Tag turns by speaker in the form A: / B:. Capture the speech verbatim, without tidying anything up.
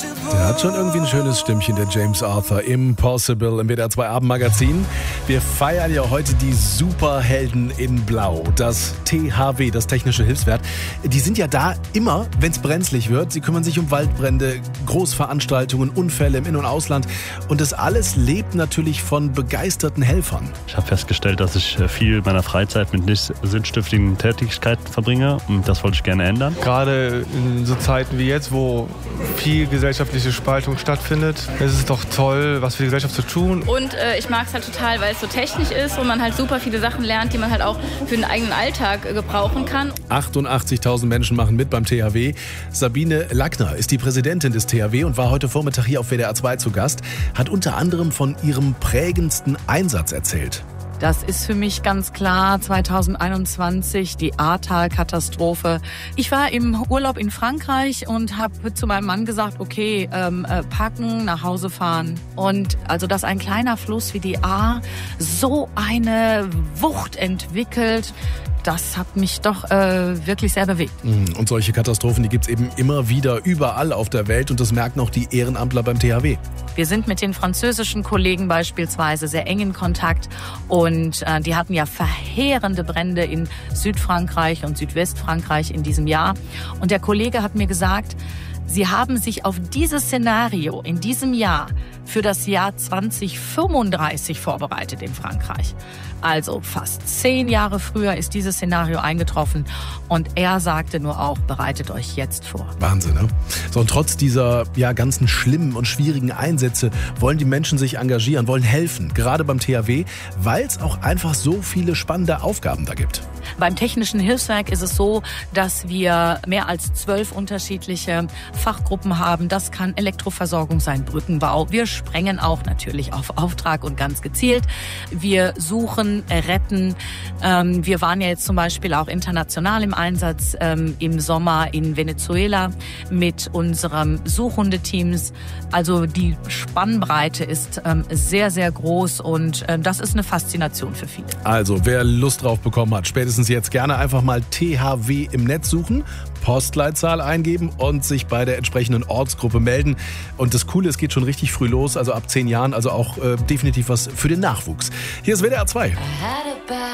A: Der hat schon irgendwie ein schönes Stimmchen, der James Arthur. Impossible im W D R zwei Abendmagazin. Wir feiern ja heute die Superhelden in Blau. Das T H W, das Technische Hilfswerk. Die sind ja da immer, wenn es brenzlig wird. Sie kümmern sich um Waldbrände, Großveranstaltungen, Unfälle im In- und Ausland. Und das alles lebt natürlich von begeisterten Helfern.
B: Ich habe festgestellt, dass ich viel meiner Freizeit mit nicht sinnstiftigen Tätigkeiten verbringe. Und das wollte ich gerne ändern.
C: Gerade in so Zeiten wie jetzt, wo viel gesellschaftliche Spaltung stattfindet, ist es doch toll, was für die Gesellschaft zu tun.
D: Und äh, ich mag es halt total, weil es so technisch ist und man halt super viele Sachen lernt, die man halt auch für den eigenen Alltag äh, gebrauchen kann.
A: achtundachtzigtausend Menschen machen mit beim T H W. Sabine Lackner ist die Präsidentin des T H W und war heute Vormittag hier auf W D R zwei zu Gast. Hat unter anderem von ihrem prägendsten Einsatz erzählt.
E: Das ist für mich ganz klar zweitausendeinundzwanzig, die Ahrtal-Katastrophe. Ich war im Urlaub in Frankreich und habe zu meinem Mann gesagt, okay, ähm, äh, packen, nach Hause fahren. Und also, dass ein kleiner Fluss wie die Ahr so eine Wucht entwickelt, das hat mich doch äh, wirklich sehr bewegt.
A: Und solche Katastrophen, die gibt es eben immer wieder überall auf der Welt und das merken auch die Ehrenamtler beim T H W.
E: Wir sind mit den französischen Kollegen beispielsweise sehr eng in Kontakt und äh, die hatten ja verheerende Brände in Südfrankreich und Südwestfrankreich in diesem Jahr. Und der Kollege hat mir gesagt, sie haben sich auf dieses Szenario in diesem Jahr für das Jahr zweitausendfünfunddreißig vorbereitet in Frankreich. Also fast zehn Jahre früher ist dieses Szenario eingetroffen und er sagte nur auch, bereitet euch jetzt vor.
A: Wahnsinn, ne? So, und trotz dieser ja, ganzen schlimmen und schwierigen Einsätze wollen die Menschen sich engagieren, wollen helfen, gerade beim T H W, weil es auch einfach so viele spannende Aufgaben da gibt.
E: Beim Technischen Hilfswerk ist es so, dass wir mehr als zwölf unterschiedliche Fachgruppen haben. Das kann Elektroversorgung sein, Brückenbau. Wir sprengen auch natürlich auf Auftrag und ganz gezielt. Wir suchen, retten. Ähm, wir waren ja jetzt zum Beispiel auch international im Einsatz ähm, im Sommer in Venezuela mit unserem Suchhundeteams. Also die Spannbreite ist ähm, sehr, sehr groß und ähm, das ist eine Faszination für viele.
A: Also wer Lust drauf bekommen hat, spätestens jetzt gerne einfach mal T H W im Netz suchen, Postleitzahl eingeben und sich bei der entsprechenden Ortsgruppe melden. Und das Coole, es geht schon richtig früh los, also ab zehn Jahren, also auch äh, definitiv was für den Nachwuchs. Hier ist W D R zwei.